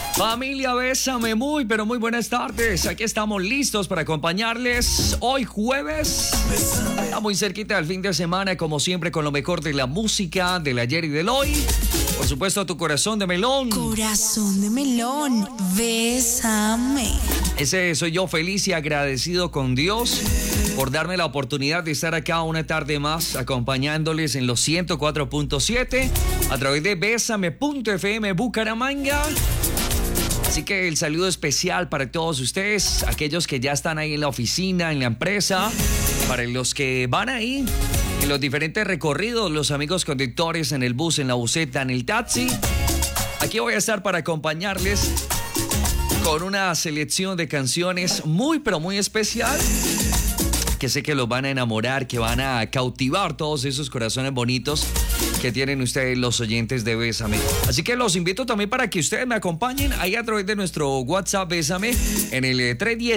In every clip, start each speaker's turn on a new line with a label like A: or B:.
A: Familia, bésame, muy, pero muy buenas tardes. Aquí estamos listos para acompañarles hoy jueves. Está muy cerquita del fin de semana, como siempre, con lo mejor de la música, del ayer y del hoy. Por supuesto, tu corazón de melón.
B: Corazón de melón, bésame.
A: Ese soy yo, feliz y agradecido con Dios por darme la oportunidad de estar acá una tarde más acompañándoles en los 104.7 a través de Bésame.fm Bucaramanga. Así que el saludo especial para todos ustedes, aquellos que ya están ahí en la oficina, en la empresa, para los que van ahí en los diferentes recorridos, los amigos conductores en el bus, en la buseta, en el taxi. Aquí voy a estar para acompañarles con una selección de canciones muy, pero muy especial, que sé que los van a enamorar, que van a cautivar todos esos corazones bonitos que tienen ustedes los oyentes de Bésame. Así que los invito también para que ustedes me acompañen ahí a través de nuestro WhatsApp Bésame en el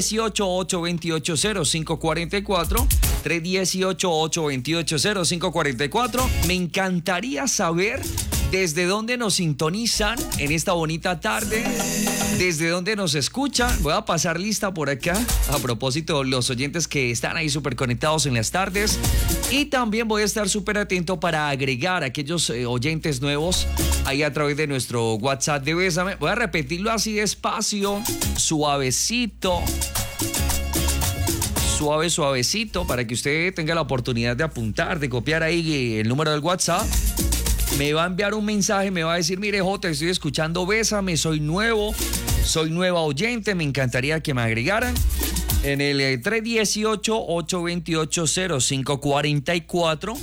A: 318-828-0544, 318-828-0544. Me encantaría saber desde dónde nos sintonizan en esta bonita tarde, desde dónde nos escuchan. Voy a pasar lista por acá, a propósito, los oyentes que están ahí súper conectados en las tardes. Y también voy a estar súper atento para agregar a aquellos oyentes nuevos ahí a través de nuestro WhatsApp de Bésame. Voy a repetirlo así despacio, suavecito. Suavecito, para que usted tenga la oportunidad de apuntar, de copiar ahí el número del WhatsApp. Me va a enviar un mensaje, me va a decir, mire Jota, estoy escuchando Bésame, soy nueva oyente, me encantaría que me agregaran. En el 318-828-0544,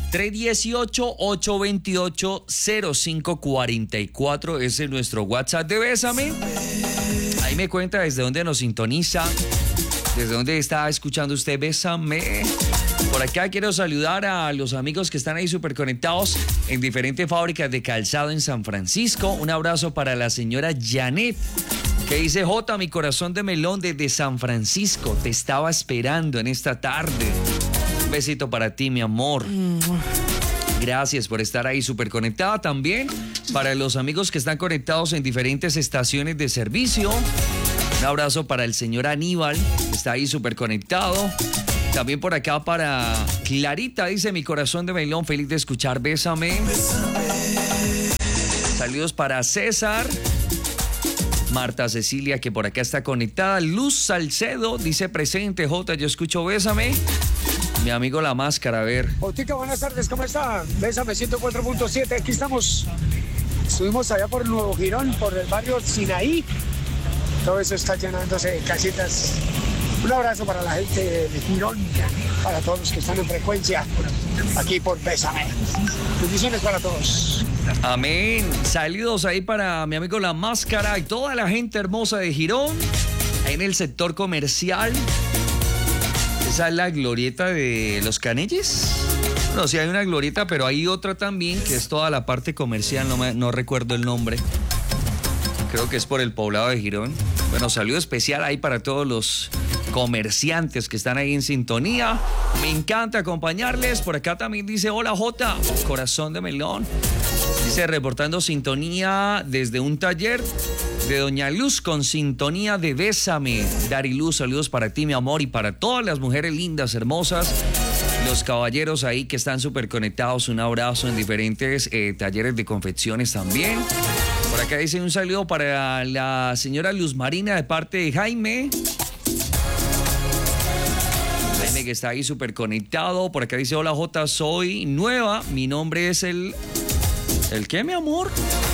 A: 318-828-0544, ese es nuestro WhatsApp de Bésame. Ahí me cuenta desde dónde nos sintoniza, desde dónde está escuchando usted Bésame. Por acá quiero saludar a los amigos que están ahí súper conectados en diferentes fábricas de calzado en San Francisco. Un abrazo para la señora Janet, que dice, Jota, mi corazón de melón desde San Francisco, te estaba esperando en esta tarde. Un besito para ti, mi amor. Gracias por estar ahí súper conectada. También para los amigos que están conectados en diferentes estaciones de servicio. Un abrazo para el señor Aníbal, que está ahí súper conectado. También por acá para Clarita, dice, mi corazón de melón, feliz de escuchar Bésame. Saludos para César. Marta Cecilia, que por acá está conectada. Luz Salcedo, dice, presente, Jota, yo escucho Bésame. Mi amigo La Máscara, a ver.
C: Jotica, buenas tardes, ¿cómo está? Bésame 104.7, aquí estamos. Estuvimos allá por Nuevo Girón, por el barrio Sinaí. Todo eso está llenándose de casitas. Un abrazo para la gente de Girón, para todos los que están en frecuencia aquí por Bésame. Bendiciones para todos.
A: Amén. Saludos ahí para mi amigo La Máscara y toda la gente hermosa de Girón, ahí en el sector comercial. Esa es la glorieta de los Canelles. Bueno, sí hay una glorieta, pero hay otra también que es toda la parte comercial, no recuerdo el nombre. Creo que es por el poblado de Girón. Bueno, saludo especial ahí para todos los comerciantes que están ahí en sintonía. Me encanta acompañarles. Por acá también dice, hola Jota, corazón de melón. Dice, reportando sintonía desde un taller de Doña Luz con sintonía de Bésame. Dari Luz, saludos para ti, mi amor, y para todas las mujeres lindas, hermosas. Los caballeros ahí que están súper conectados, un abrazo en diferentes talleres de confecciones también. Por acá dice un saludo para la señora Luz Marina de parte de Jaime. Jaime que está ahí súper conectado. Por acá dice, hola Jota, soy nueva. Mi nombre es ¿El qué, mi amor?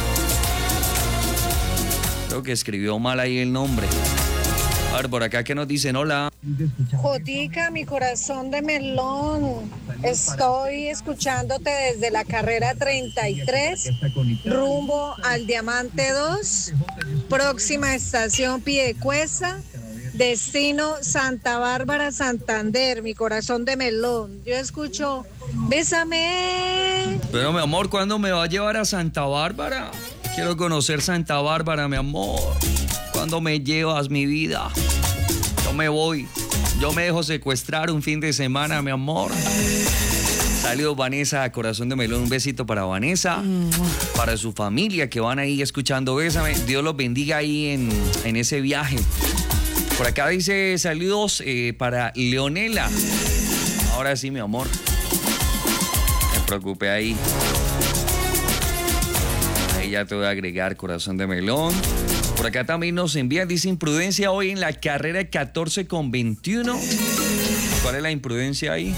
A: Creo que escribió mal ahí el nombre. A ver, por acá que nos dicen, hola.
D: Jotica, mi corazón de melón. Estoy escuchándote desde la carrera 33, rumbo al Diamante 2, próxima estación Piedecuesta, destino Santa Bárbara, Santander, mi corazón de melón. Yo escucho, Bésame.
A: Pero mi amor, ¿cuándo me va a llevar a Santa Bárbara? Quiero conocer Santa Bárbara, mi amor. ¿Cuándo me llevas, mi vida? Yo me voy. Yo me dejo secuestrar un fin de semana, mi amor. Saludos, Vanessa, corazón de melón. Un besito para Vanessa, para su familia que van ahí escuchando Bésame. Dios los bendiga ahí en ese viaje. Por acá dice saludos para Leonela. Ahora sí, mi amor. Me preocupé ahí. Ahí ya te voy a agregar, corazón de melón. Por acá también nos envían, dice imprudencia hoy en la carrera 14:21. ¿Cuál es la imprudencia ahí?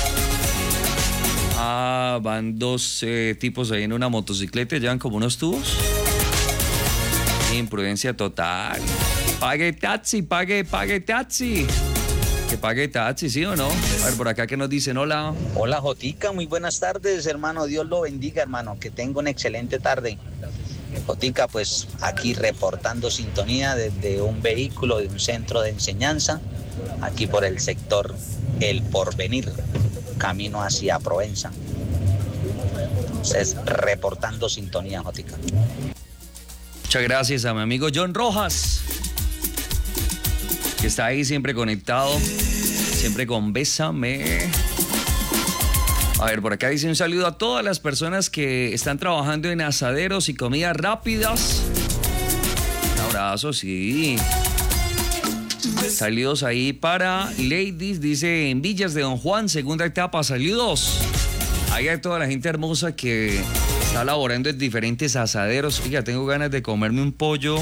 A: Ah, van dos tipos ahí en una motocicleta, llevan como unos tubos. Imprudencia total. Pague taxi, pague taxi. Que pague taxi, ¿sí o no? A ver, por acá que nos dicen, hola.
E: Hola, Jotica, muy buenas tardes, hermano. Dios lo bendiga, hermano. Que tenga una excelente tarde. Jotica, pues aquí reportando sintonía desde un vehículo de un centro de enseñanza, aquí por el sector El Porvenir, camino hacia Provenza. Entonces, reportando sintonía, Jotica.
A: Muchas gracias a mi amigo John Rojas, que está ahí siempre conectado, siempre con Bésame. A ver, por acá dice un saludo a todas las personas que están trabajando en asaderos y comidas rápidas. Un abrazo, sí. Saludos ahí para Ladies, dice en Villas de Don Juan, segunda etapa, saludos. Ahí hay toda la gente hermosa que está laborando en diferentes asaderos. Oiga, tengo ganas de comerme un pollito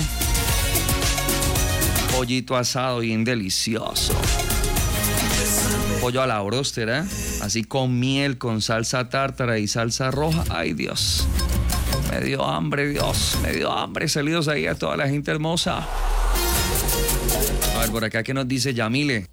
A: asado bien delicioso. Pollo a la bróster, ¿eh? Así con miel, con salsa tártara y salsa roja. Ay, Dios. Me dio hambre, Dios. Me dio hambre. Saludos ahí a toda la gente hermosa. A ver, por acá, ¿qué nos dice Yamile?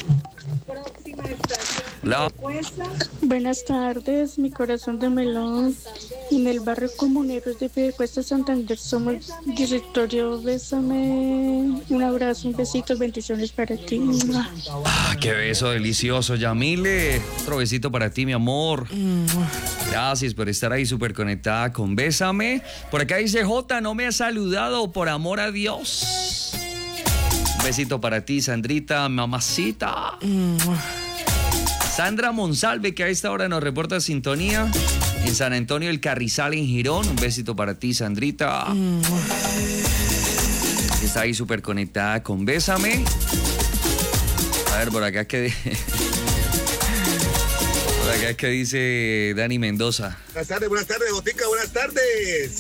A: Hola.
F: Buenas tardes, mi corazón de melón. En el barrio Comuneros de Piedecuesta, Santander, somos directorio Bésame. Un abrazo, un besito, bendiciones para ti.
A: Ah, qué beso delicioso, Yamile. Otro besito para ti, mi amor. Gracias por estar ahí súper conectada con Bésame. Por acá dice J, no me ha saludado, por amor a Dios. Un besito para ti, Sandrita, mamacita. Sandra Monsalve, que a esta hora nos reporta sintonía en San Antonio del Carrizal, en Girón. Un besito para ti, Sandrita. Está ahí súper conectada con Bésame. A ver, por acá que dice Dani Mendoza.
G: Buenas tardes, Botica, buenas tardes.